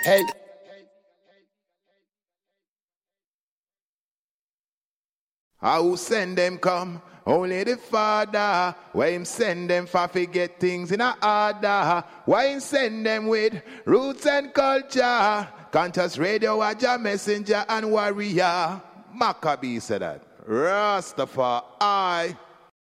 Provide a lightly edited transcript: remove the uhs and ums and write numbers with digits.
Hey. How send them come? Only the Father. Why him send them for forget things in a order? Why him send them with roots and culture? Conscious radio, Waja messenger and warrior. Maccabee said that. Rastafari.